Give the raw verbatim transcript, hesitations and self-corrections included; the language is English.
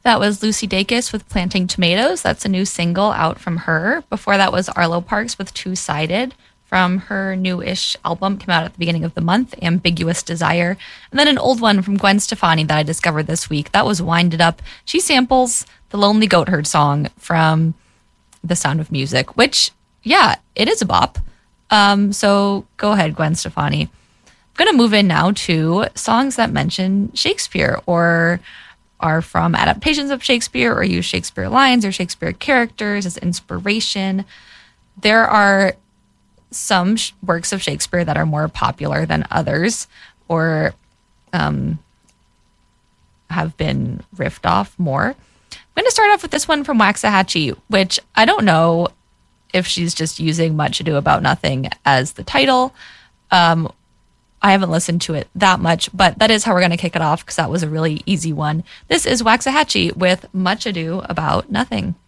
That was Lucy Dacus with Planting Tomatoes. That's a new single out from her. Before that was Arlo Parks with Two Sided from her new-ish album, came out at the beginning of the month, Ambiguous Desire. And then an old one from Gwen Stefani that I discovered this week. That was Wind It Up. She samples the Lonely Goat Herd song from The Sound of Music, which, yeah, it is a bop. Um, so go ahead, Gwen Stefani. I'm going to move in now to songs that mention Shakespeare or are from adaptations of Shakespeare or use Shakespeare lines or Shakespeare characters as inspiration. There are some sh- works of Shakespeare that are more popular than others or um, have been riffed off more. I'm going to start off with this one from Waxahachie, which I don't know if she's just using Much Ado About Nothing as the title. Um, I haven't listened to it that much, but that is how we're going to kick it off because that was a really easy one. This is Waxahachie with Much Ado About Nothing.